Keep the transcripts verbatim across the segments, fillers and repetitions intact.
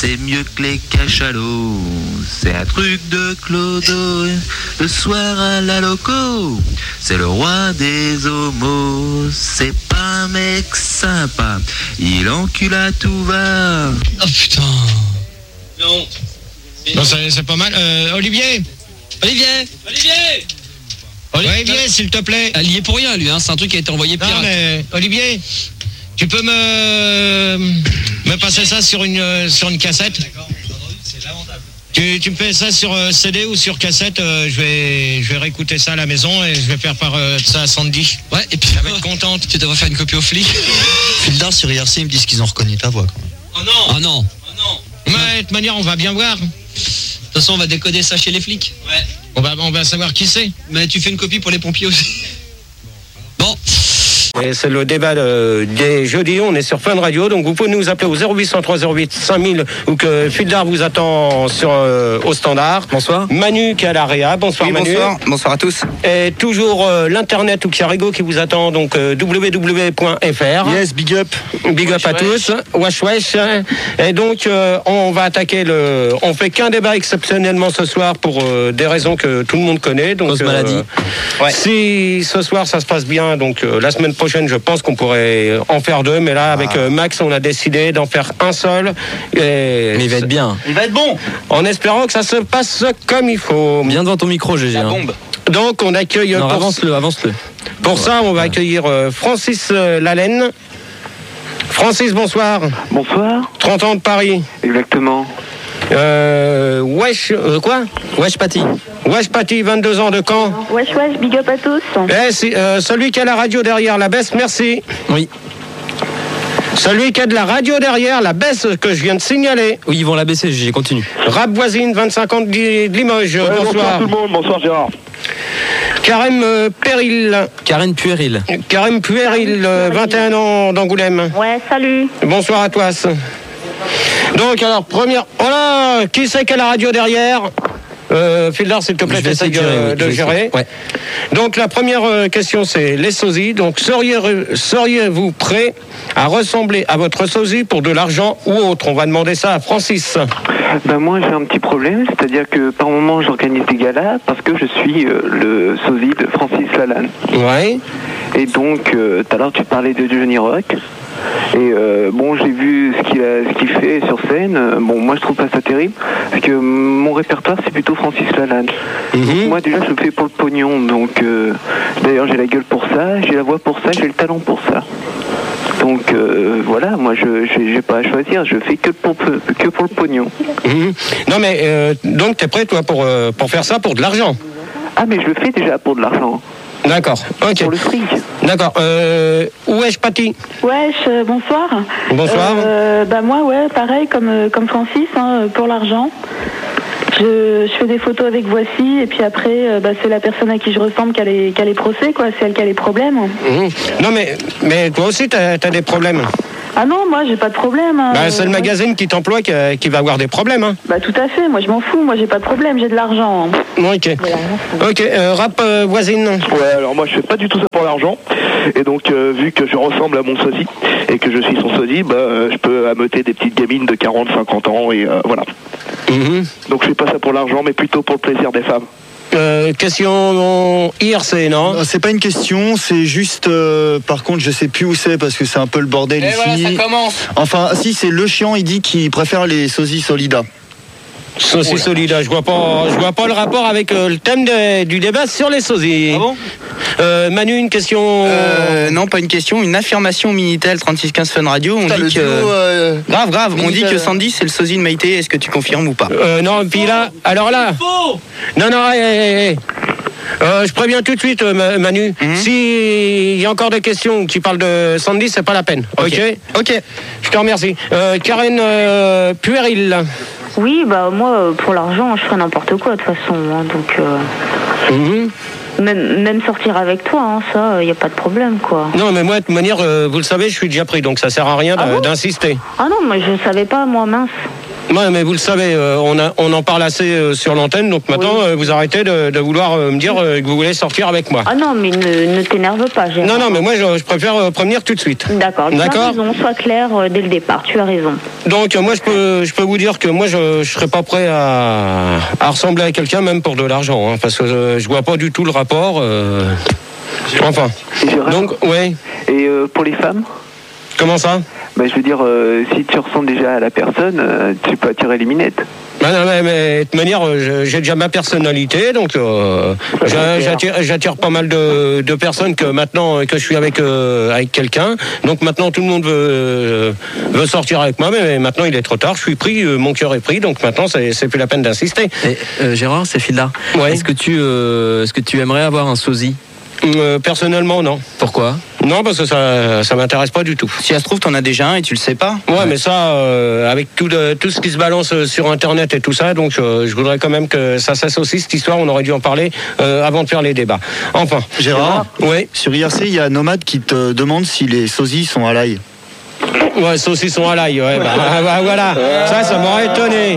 c'est mieux que les cachalots. C'est un truc de Clodo. Le soir à la loco, c'est le roi des homos. C'est pas un mec sympa, il encule à tout va. Oh putain. Non. Non, c'est, c'est pas mal. Euh, Olivier Olivier Olivier Olivier, non. S'il te plaît. Il y est pour rien, lui, hein. C'est un truc qui a été envoyé pirate. Non, mais Olivier, tu peux me me passer ça sur une sur une cassette. D'accord, c'est lamentable. Tu, tu me fais ça sur C D ou sur cassette, euh, je vais je vais réécouter ça à la maison et je vais faire par euh, ça à Sandy. Ouais, et puis elle va être contente. Tu devrais faire une copie aux flics. Fildar sur I R C, ils me disent qu'ils ont reconnu ta voix. Oh non. Oh non. Oh non. Mais de toute manière, on va bien voir. De toute façon, on va décoder ça chez les flics. Ouais. On va on va savoir qui c'est. Mais tu fais une copie pour les pompiers aussi. Bon. Et c'est le débat de, des jeudis, on est sur Fun Radio, donc vous pouvez nous appeler au zéro huit cent trois zéro huit cinq mille ou que Fildar vous attend sur, euh, au standard. Bonsoir. Manu qui est à la réa, bonsoir oui, Manu. Bonsoir, bonsoir à tous. Et toujours euh, l'internet ou Chiarigo qui vous attend, donc euh, w w w point f r. Yes, big up. Big up wesh, à wesh. tous. Wesh wesh. Et donc euh, on va attaquer le... On fait qu'un débat exceptionnellement ce soir pour euh, des raisons que tout le monde connaît. Donc, cause maladie. Euh, ouais. Si ce soir ça se passe bien, donc euh, la semaine prochaine je pense qu'on pourrait en faire deux, mais là avec euh, Max on a décidé d'en faire un seul. Et mais il va être bien. Il va être bon. En espérant que ça se passe comme il faut. Bien devant ton micro, G G. La bombe. Donc on accueille... Non, pour... avance-le, avance-le. Pour ça on va accueillir euh, Francis euh, Lalaine. Francis, bonsoir. Bonsoir. trente ans de Paris. Exactement. Euh, wesh, euh, quoi Wesh Paty. Wesh Paty, vingt-deux ans de Caen. Wesh wesh, big up à tous. Eh, c'est, euh, celui qui a la radio derrière, la baisse, merci. Oui. Celui qui a de la radio derrière, la baisse que je viens de signaler. Oui, ils vont la baisser, G G, continue. Rap voisine, vingt-cinq ans de, de Limoges, Ouais, bonsoir. Bonsoir tout le monde, bonsoir Gérard. Carême euh, Péril. Karen Puéril. Carême Puéril, euh, vingt et un ans d'Angoulême. Ouais, salut. Bonsoir à toi. Donc, alors, première... Oh là, qui c'est qui a la radio derrière euh, Fildar, s'il te plaît, je vais essayer de de, gérer. Oui, de gérer. Ouais. Donc, la première euh, question, c'est les sosies. Donc, seriez, seriez-vous prêt à ressembler à votre sosie pour de l'argent ou autre? On va demander ça à Francis. Ben moi j'ai un petit problème, c'est-à-dire que par moment j'organise des galas parce que je suis euh, le sosie de Francis Lalanne. Ouais. Et donc euh, tout à l'heure tu parlais de Johnny Rock. Et euh, bon, j'ai vu ce qu'il a, ce qu'il fait sur scène. Bon, moi je trouve pas ça terrible parce que mon répertoire c'est plutôt Francis Lalanne. Mm-hmm. Moi déjà je le fais pour le pognon, donc euh, d'ailleurs j'ai la gueule pour ça, j'ai la voix pour ça, j'ai le talent pour ça. Donc euh, voilà, moi je j'ai pas à choisir, je fais que pour que pour le pognon. Mmh. Non mais euh, donc t'es prêt toi pour euh, pour faire ça pour de l'argent? Ah mais je le fais déjà pour de l'argent. D'accord, ok. Pour le fric. D'accord. Euh, où est-ce Paty? Wesh, euh, bonsoir. Bonsoir. Euh, bah moi ouais, pareil comme euh, comme Francis, hein, pour l'argent. Je, je fais des photos avec Voici et puis après euh, bah, c'est la personne à qui je ressemble qui a les, qui a les procès quoi, c'est elle qui a les problèmes. Mmh. Non mais mais toi aussi t'as as des problèmes. Ah non, moi j'ai pas de problème. Hein. Bah, c'est le magazine qui t'emploie qui, qui va avoir des problèmes. Hein. Bah tout à fait, moi je m'en fous, moi j'ai pas de problème, j'ai de l'argent. Ok. Ok, euh, rap euh, voisine. Ouais, alors moi je fais pas du tout ça pour l'argent. Et donc euh, vu que je ressemble à mon sosie et que je suis son sosie, bah euh, je peux ameuter des petites gamines de quarante cinquante ans et euh, voilà. Mmh. Donc je fais pas ça pour l'argent mais plutôt pour le plaisir des femmes. Euh, question I R C, non? Non, c'est pas une question, c'est juste. Euh, par contre, je sais plus où c'est parce que c'est un peu le bordel Et ici. voilà, ça commence. Enfin, si, c'est Le Chiant, il dit qu'il préfère les sosies Solida. Sosie solide, je vois pas, je vois pas le rapport avec euh, le thème de, du débat sur les sosies. Ah bon? euh, Manu, une question. Euh, non, pas une question, une affirmation Minitel trente-six quinze Fun Radio. On Putain, dit le que duo, euh, grave, grave. On dit Minitel. que Sandy c'est le sosie de Maïté. Est-ce que tu confirmes ou pas? Euh, non, puis là, alors là. Non, non, hé, hé, hé. Euh, je préviens tout de suite, euh, Manu. Mm-hmm. S'il y a encore des questions qui parlent de Sandy, c'est pas la peine. Ok. Ok. Ok. Je te remercie. Euh, Karen euh, Puéril. Oui, bah moi pour l'argent je ferais n'importe quoi de toute façon, hein, donc euh, Mm-hmm. même, même sortir avec toi, hein, ça, il y a pas de problème quoi. Non, mais moi, de toute manière, euh, vous le savez, je suis déjà pris, donc ça sert à rien Ah bon d'insister. Ah non, moi je savais pas, moi mince. Ouais, mais vous le savez, euh, on, a, on en parle assez euh, sur l'antenne, donc maintenant Oui. euh, vous arrêtez de, de vouloir euh, me dire euh, que vous voulez sortir avec moi. Ah non, mais ne, ne t'énerve pas, Gérard. Non, non, mais moi je, je préfère euh, prévenir tout de suite. D'accord, tu as D'accord. raison, sois clair euh, dès le départ, tu as raison. Donc euh, moi je peux, je peux vous dire que moi je ne serais pas prêt à, à ressembler à quelqu'un même pour de l'argent, hein, parce que je, je vois pas du tout le rapport. Euh... Enfin, Gérard, donc, ouais, et euh, pour les femmes, comment ça? bah, je veux dire, euh, si tu ressembles déjà à la personne, euh, tu peux attirer les minettes. Bah non, mais, mais de toute manière, euh, j'ai déjà ma personnalité, donc euh, j'a- j'attire, j'attire pas mal de, de personnes que maintenant que je suis avec euh, avec quelqu'un. Donc maintenant tout le monde veut euh, veut sortir avec moi, mais maintenant il est trop tard. Je suis pris, euh, mon cœur est pris, donc maintenant c'est c'est plus la peine d'insister. Et, euh, Gérard, c'est Phil là. Ouais. Est-ce que tu, euh, est-ce que tu aimerais avoir un sosie? Euh, personnellement, non. Pourquoi? Non, parce que ça ça m'intéresse pas du tout. Si ça se trouve, t'en as déjà un et tu le sais pas. Ouais, mais ça, euh, avec tout, le- tout ce qui se balance euh, sur Internet et tout ça, donc euh, je voudrais quand même que ça cesse aussi, cette histoire, on aurait dû en parler euh, avant de faire les débats. Enfin. Gérard, Oui. sur I R C, il y a Nomade qui te demande si les sosies sont à l'ail. Ouais, saucisson à l'ail, ouais, bah, bah, voilà. Ça, ça m'aurait étonné.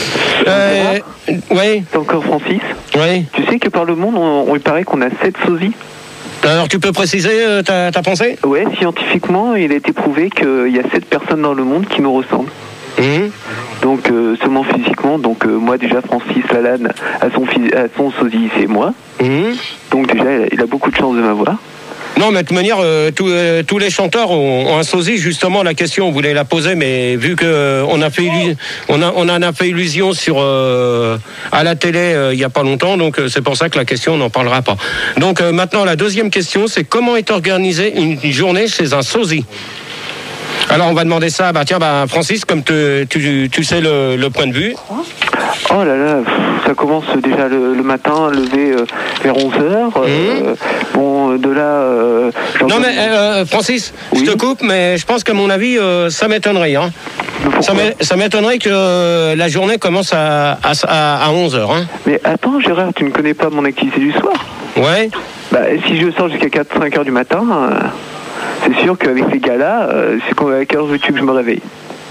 Euh, oui, C'est encore Francis. oui. Tu sais que par le monde, on, on il paraît qu'on a sept sosies. Alors, tu peux préciser euh, ta, ta pensée? Ouais, scientifiquement, il a été prouvé qu'il y a sept personnes dans le monde qui nous ressemblent. Mhm. Donc, euh, seulement physiquement. Donc, euh, moi, déjà, Francis Lalanne a son, phys- a son sosie, c'est moi. Mhm. Donc, déjà, il a, il a beaucoup de chance de m'avoir. Non, mais de toute manière, euh, tous, euh, tous les chanteurs ont, ont un sosie. Justement, la question, on voulait la poser, mais vu que euh, on a fait, illu- on a, on en a fait illusion sur euh, à la télé euh, il y a pas longtemps, donc euh, c'est pour ça que la question, on n'en parlera pas. Donc euh, maintenant, la deuxième question, c'est comment est organisée une journée chez un sosie? Alors, on va demander ça. Bah tiens, bah Francis, comme te- tu, tu sais le, le point de vue. Oh là là, pff, ça commence déjà le, le matin, levé euh, vers onze heures. Euh, bon, de là... Euh, Non mais euh, Francis, Oui. je te coupe, mais je pense qu'à mon avis, euh, ça m'étonnerait. Hein. Ça m'é- ça m'étonnerait que euh, la journée commence à, à, à onze heures. Hein. Mais attends, Gérard, tu ne connais pas mon activité du soir? Ouais. Bah, si je sors jusqu'à quatre cinq heures du matin, euh, c'est sûr qu'avec ces gars-là, euh, c'est qu'on- à quelle heure veux-tu que je me réveille?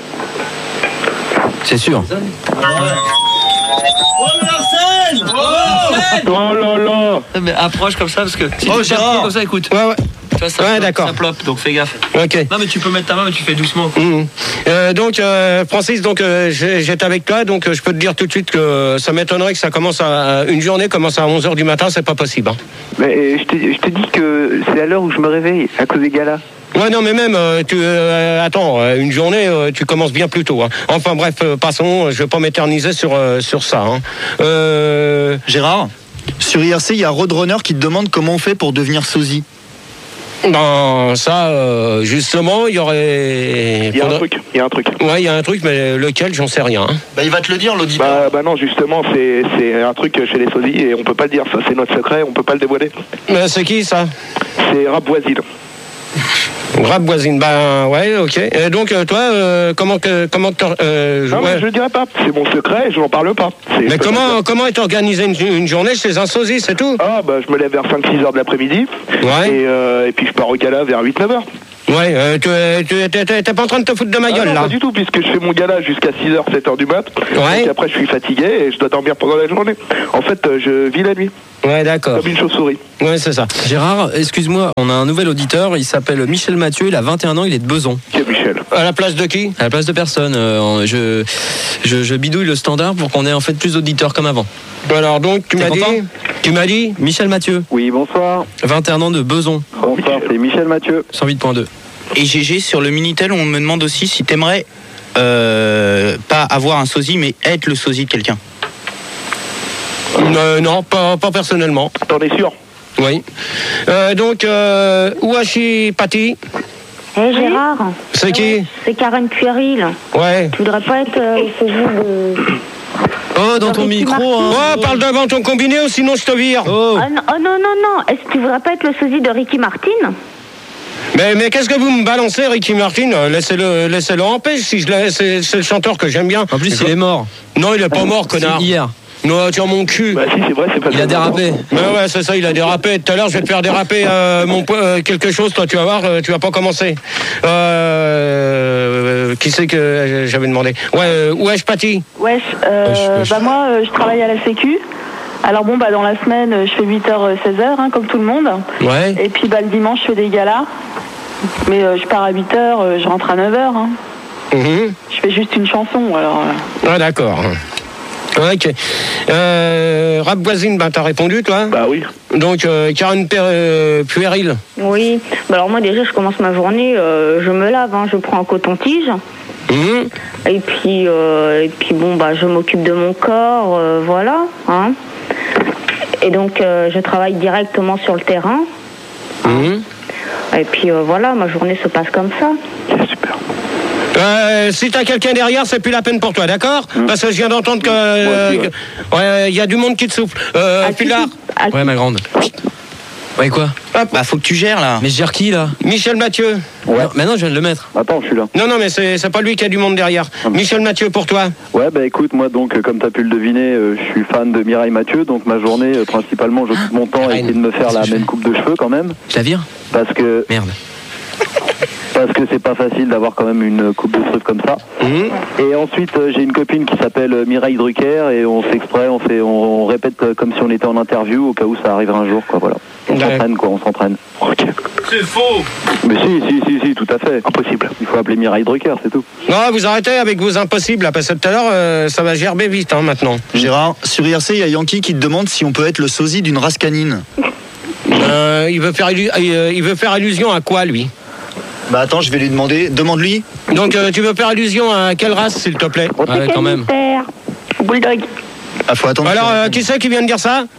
C'est sûr. Oh là là. Mais approche comme ça parce que si Oh, tu Gérard. t'approches comme ça, écoute. Ouais, ouais. Tu vois, ça Ouais, ploppe, d'accord. Ça ploppe, donc fais gaffe. Ok. Non mais tu peux mettre ta main, mais tu fais doucement. quoi. Mmh. Euh, donc euh, Francis, donc euh, j'ai- j'étais avec toi, donc euh, je peux te dire tout de suite que ça m'étonnerait que ça commence à une journée commence à onze heures du matin, c'est pas possible. Hein. Mais euh, je te, je te dis que c'est à l'heure où je me réveille, à cause des gars-là. Ouais, non, mais même, euh, tu, euh, attends, euh, une journée, euh, tu commences bien plus tôt. Hein. Enfin bref, euh, passons, je vais pas m'éterniser sur, euh, sur ça. Hein. Euh, Gérard, sur I R C, il y a Roadrunner qui te demande comment on fait pour devenir sosie. ben, ça, euh, justement, il y aurait... Il y a un truc, il y a un truc. Ouais, il y a un truc, mais lequel, j'en sais rien. Hein. Bah, il va te le dire, l'auditeur. Bah, bah non, justement, c'est c'est un truc chez les sosies et on peut pas le dire, ça c'est notre secret, on peut pas le dévoiler. Mais c'est qui, ça? C'est Rap Voisine. Rap voisine, ben ouais, ok. Et donc, euh, toi, euh, comment que... Comment que euh, Non, ouais. mais je le dirai pas, c'est mon secret, je n'en parle pas. C'est- Mais je peux comment, pas le dire. comment est organisée une, une journée chez un sosie, c'est tout? Ah, bah je me lève vers cinq six heures de l'après-midi. Ouais. Et, euh, et puis je pars au gala vers huit neuf heures. Ouais, euh, tu tu- t'es t'es- t'es pas en train de te foutre de ma Ah gueule, non, là? pas du tout, puisque je fais mon gala jusqu'à six heures, sept heures du mat. Ouais. Et après je suis fatigué et je dois dormir pendant la journée. En fait, euh, je vis la nuit, Ouais, d'accord. comme une chauve-souris. Ouais, c'est ça. Gérard, excuse-moi, on a un nouvel auditeur, il s'appelle Michel Mathieu, il a vingt et un ans, il est de Besançon. Qui est Michel? À la place de qui? À la place de personne, euh, je, je, je bidouille le standard pour qu'on ait en fait plus d'auditeurs comme avant. Alors, donc, tu T'es m'as dit... content Tu m'as dit? Michel Mathieu, Oui, bonsoir. vingt et un ans de Besançon, Bonsoir, c'est Michel Mathieu. cent huit point deux. Et G G, sur le Minitel, on me demande aussi si t'aimerais euh, pas avoir un sosie, mais être le sosie de quelqu'un. Euh, non, pas, pas personnellement. T'en es sûr? Oui. Euh, donc, euh, Ouachi Pati, Hé Gérard, c'est qui? c'est Karen Puéril. Ouais. Tu voudrais pas être euh, ce jour de... Oh, dans ton Ricky micro, Martin. hein. Oh, parle devant ton combiné ou sinon je te vire. Oh, Ah non, oh non, non, non. Est-ce que tu voudrais pas être le sosie de Ricky Martin? Mais, mais qu'est-ce que vous me balancez, Ricky Martin? Euh, Laissez-le laissez-le en paix, si je l'ai- c'est c'est le chanteur que j'aime bien. en plus Je- il est mort. Non, il est pas mort, connard. C'est hier. Non, tiens mon cul. Bah si, c'est vrai, c'est pas Il a dérapé. Mais ouais, c'est ça, il a dérapé. Tout à l'heure, je vais te faire déraper euh, mon, euh, quelque chose, toi, tu vas voir, euh, tu vas pas commencer. Euh, euh, qui c'est que j'avais demandé? Ouais, euh, wesh, Paty. Wesh, euh, Wesh, wesh. bah moi, euh, je travaille à la Sécu. Alors bon, bah dans la semaine, euh, je fais huit heures seize heures, hein, comme tout le monde. Ouais. Et puis bah le dimanche, je fais des galas. Mais euh, je pars à huit heures, euh, je rentre à neuf heures. Hein. Mhm. Je fais juste une chanson, alors... euh. Ah, d'accord. Ok. Euh, rap voisine, ben t'as répondu, toi? Bah oui. Donc, euh, Karen Per- euh, Puéril. Oui, bah alors moi déjà je commence ma journée, euh, je me lave, hein, je prends un coton-tige. Mhm. Et puis, euh, et puis bon, bah je m'occupe de mon corps, euh, voilà. Hein. Et donc euh, je travaille directement sur le terrain. Mhm. Et puis euh, voilà, ma journée se passe comme ça. Super. Euh, si t'as quelqu'un derrière, c'est plus la peine pour toi, d'accord? Mmh. Parce que je viens d'entendre que euh, Ouais, que- ouais, y a du monde qui te souffle. Euh, Ah, Pilar, Ah, Ouais, ma grande. Ouais, quoi? Bah, faut que tu gères là. Mais je gère qui, là? Michel Mathieu. Ouais. Non, maintenant, je viens de le mettre. Attends, je suis là. Non, non, mais c'est c'est pas lui qui a du monde derrière. Ah, mais- Michel Mathieu, pour toi. Ouais, bah écoute, moi donc, euh, comme t'as pu le deviner, euh, je suis fan de Mireille Mathieu, donc ma journée, euh, principalement, je coupe mon temps à essayer de me faire la Qu'est-ce que je même fais coupe de cheveux quand même, Je la vire? parce que Merde. parce que c'est pas facile d'avoir quand même une coupe de cheveux comme ça. Mhm. Et ensuite, euh, j'ai une copine qui s'appelle euh, Mireille Drucker, et on s'exprès, on fait, on, on répète euh, comme si on était en interview au cas où ça arrivera un jour, quoi, voilà. On Ouais. s'entraîne, quoi, on s'entraîne. Ok. C'est faux. Mais si, si, si, si, tout à fait. Impossible. Il faut appeler Mireille Drucker, c'est tout. Non, vous arrêtez avec vos impossibles, là, parce que tout à l'heure, euh, ça va gerber vite, hein, maintenant. Gérard, sur I R C, il y a Yankee qui te demande si on peut être le sosie d'une race canine. Euh, il, veut faire illu- euh, il veut faire allusion à quoi, lui? Bah attends, je vais lui demander. Demande-lui. Donc, euh, tu veux faire allusion à quelle race, s'il te plaît? Ouais, quand même. mystère. Bulldog. Ah, faut attendre. Alors, euh, qui c'est qui vient de dire ça?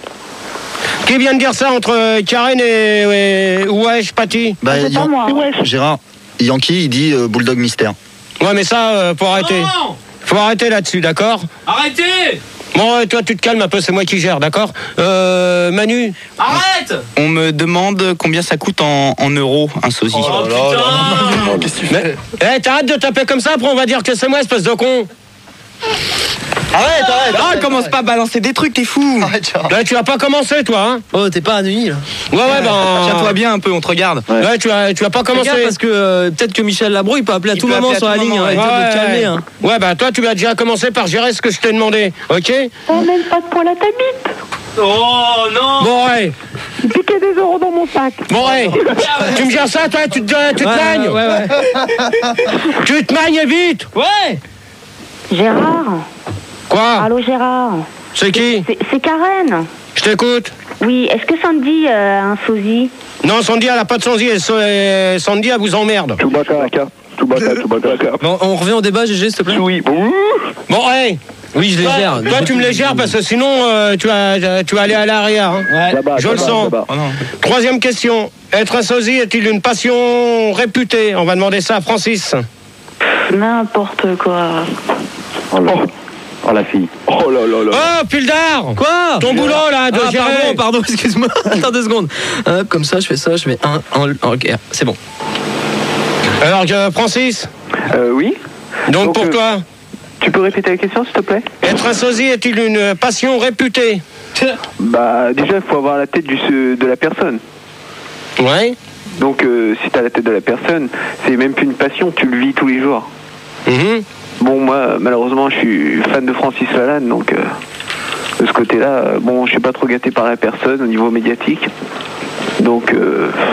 Qui vient de dire ça entre euh, Karen et, et Wesh, Paty? Bah, C'est pas Yan- moi. Gérard, Yankee, il dit euh, Bulldog Mystère. Ouais, mais ça, euh, faut arrêter. Non. Faut arrêter là-dessus, d'accord? Arrêtez. Bon, euh, toi, tu te calmes un peu, c'est moi qui gère, d'accord? Euh, Manu? Arrête. On me demande combien ça coûte en, en euros un sosie. Oh putain. Qu'est-ce que tu fais? Eh, t'arrêtes de taper comme ça, après on va dire que c'est moi, espèce de con. Arrête, arrête, Ah, arrête, commence arrête. pas à balancer des trucs, t'es fou. Arrête, Gérard. Là, tu vas pas commencer, toi, hein? Oh, t'es pas à nuit, là. Ouais, ouais, ben... Tiens-toi bien un peu, on te regarde. Ouais, tu vas, tu vas pas commencer. Regarde, parce que euh, peut-être que Michel Labro, il peut appeler à Il tout peut moment appeler à sur la tout ligne moment, hein, et ouais. dire de te calmer. Hein. Ouais, bah toi, tu vas déjà commencer par gérer ce que je t'ai demandé, ok? Oh, même pas de poil à ta bite. Oh non. Bon, ouais. Il piquait des euros dans mon sac. Bon, ouais. Tu me gères ça, toi, tu te, tu te Ouais, magnes? ouais, ouais. Tu te magnes vite. Ouais. Gérard. Quoi? Allô Gérard. C'est qui? C'est c'est Karen. Je t'écoute. Oui, est-ce que Sandy euh, a un sosie? Non, Sandy, elle a pas de Sandy, elle, euh, Sandy, elle vous emmerde. Chewbacca, Chewbacca, Chewbacca. Bon, on revient au débat, G G, s'il te plaît. Oui, bon. Bon, ouais. Oui, je les Toi, gère. toi, tu me les gères parce que sinon, euh, tu, vas, tu vas aller à l'arrière. Hein. Là-bas, Je le là-bas, sens. là-bas. Oh non. Troisième question. Être un sosie est-il une passion réputée? On va demander ça à Francis. N'importe quoi. Oh, là. Oh, la fille. Oh là là là. Oh, Pildar! Quoi? Ton boulot, là, de Ah, gérer. pardon, pardon, excuse-moi. Attends deux secondes. Hop, comme ça, je fais ça, je mets un, un, un ok, c'est bon. Alors, euh, Francis, Euh, oui. donc, Donc, pour euh, toi, Tu peux répéter la question, s'il te plaît? être un sosie est-il une passion réputée? Bah, déjà, il faut avoir la tête du, de la personne. Ouais. Donc, euh, si t'as la tête de la personne, c'est même plus une passion, tu le vis tous les jours. Mhm. Bon, moi, malheureusement, je suis fan de Francis Lalanne, donc euh, de ce côté-là, euh, bon, je suis pas trop gâté par la personne au niveau médiatique. Donc, euh,